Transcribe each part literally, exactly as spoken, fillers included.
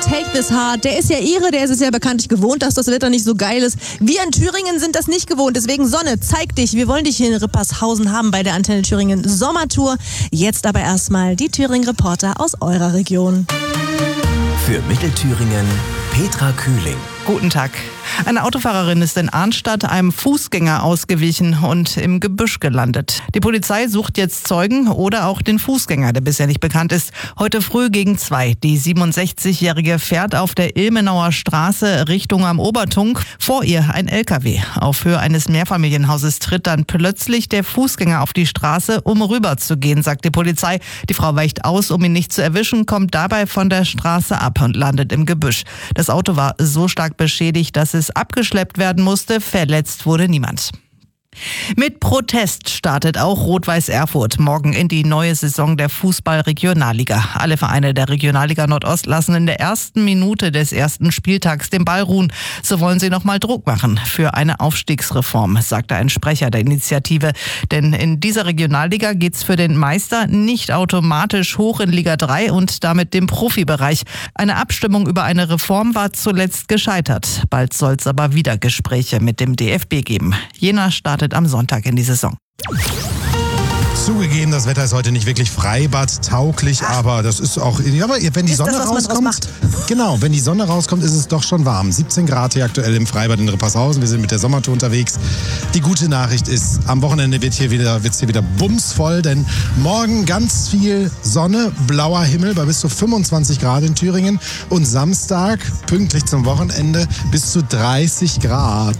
Take This Heart. Der ist ja Ire, der ist es ja bekanntlich gewohnt, dass das Wetter nicht so geil ist. Wir in Thüringen sind das nicht gewohnt. Deswegen Sonne, zeig dich. Wir wollen dich hier in Rippershausen haben bei der Antenne Thüringen Sommertour. Jetzt aber erstmal die Thüringen-Reporter aus eurer Region. Für Mittelthüringen Petra Kühling. Guten Tag. Eine Autofahrerin ist in Arnstadt einem Fußgänger ausgewichen und im Gebüsch gelandet. Die Polizei sucht jetzt Zeugen oder auch den Fußgänger, der bisher nicht bekannt ist. Heute früh gegen zwei. Die siebenundsechzigjährige fährt auf der Ilmenauer Straße Richtung am Obertunk. Vor ihr ein L K W. Auf Höhe eines Mehrfamilienhauses tritt dann plötzlich der Fußgänger auf die Straße, um rüber zu gehen, sagt die Polizei. Die Frau weicht aus, um ihn nicht zu erwischen, kommt dabei von der Straße ab und landet im Gebüsch. Das Auto war so stark beschädigt, dass es abgeschleppt werden musste. Verletzt wurde niemand. Mit Protest startet auch Rot-Weiß Erfurt morgen in die neue Saison der Fußball-Regionalliga. Alle Vereine der Regionalliga Nordost lassen in der ersten Minute des ersten Spieltags den Ball ruhen. So wollen sie nochmal Druck machen für eine Aufstiegsreform, sagte ein Sprecher der Initiative. Denn in dieser Regionalliga geht's für den Meister nicht automatisch hoch in Liga drei und damit dem Profibereich. Eine Abstimmung über eine Reform war zuletzt gescheitert. Bald soll's aber wieder Gespräche mit dem D F B geben. Jena startet am Sonntag in die Saison. Zugegeben, das Wetter ist heute nicht wirklich freibadtauglich, aber das ist auch, ja, aber wenn die Ist Sonne das, was man draus rauskommt, macht? genau, wenn die Sonne rauskommt, ist es doch schon warm. siebzehn Grad hier aktuell im Freibad in Rippershausen. Wir sind mit der Sommertour unterwegs. Die gute Nachricht ist, am Wochenende wird hier wieder, wird's hier wieder bumsvoll, denn morgen ganz viel Sonne, blauer Himmel bei bis zu fünfundzwanzig Grad in Thüringen und Samstag, pünktlich zum Wochenende, bis zu dreißig Grad.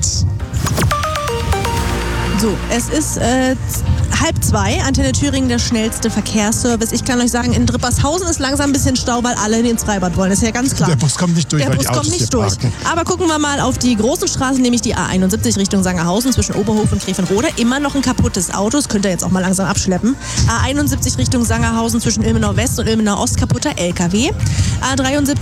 So, es ist äh, halb zwei. Antenne Thüringen, der schnellste Verkehrsservice. Ich kann euch sagen, in Rippershausen ist langsam ein bisschen Stau, weil alle ins Freibad wollen. Das ist ja ganz klar. Der Bus kommt nicht durch, Der weil Bus die Autos kommt nicht hier durch. parken. Aber gucken wir mal auf die großen Straßen, nämlich die A einundsiebzig Richtung Sangerhausen zwischen Oberhof und Grevenrode. Immer noch ein kaputtes Auto. Das könnt ihr jetzt auch mal langsam abschleppen. A einundsiebzig Richtung Sangerhausen zwischen Ilmenau West und Ilmenau Ost kaputter L K W. A dreiundsiebzig